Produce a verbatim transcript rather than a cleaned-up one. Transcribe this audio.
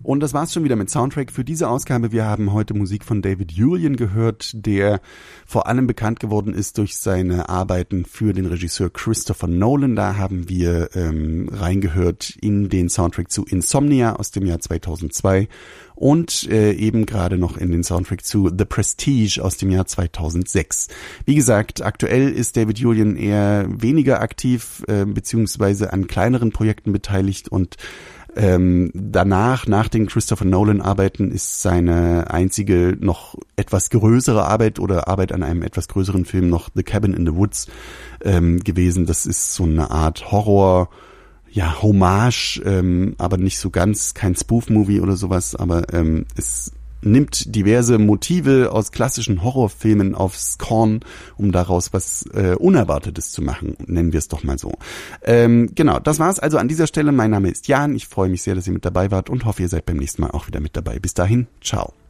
Und das war's schon wieder mit Soundtrack für diese Ausgabe. Wir haben heute Musik von David Julyan gehört, der vor allem bekannt geworden ist durch seine Arbeiten für den Regisseur Christopher Nolan. Da haben wir ähm, reingehört in den Soundtrack zu Insomnia aus dem Jahr zweitausendzwei und äh, eben gerade noch in den Soundtrack zu The Prestige aus dem Jahr zweitausendsechs. Wie gesagt, aktuell ist David Julyan eher weniger aktiv, äh, beziehungsweise an kleineren Projekten beteiligt und Ähm, danach, nach den Christopher Nolan Arbeiten, ist seine einzige noch etwas größere Arbeit oder Arbeit an einem etwas größeren Film noch The Cabin in the Woods ähm, gewesen. Das ist so eine Art Horror, ja, Hommage, ähm, aber nicht so ganz, kein Spoof-Movie oder sowas, aber ähm, es nimmt diverse Motive aus klassischen Horrorfilmen aufs Korn, um daraus was äh, Unerwartetes zu machen, nennen wir es doch mal so. Ähm, genau, das war's also an dieser Stelle. Mein Name ist Jan, ich freue mich sehr, dass ihr mit dabei wart und hoffe, ihr seid beim nächsten Mal auch wieder mit dabei. Bis dahin, ciao.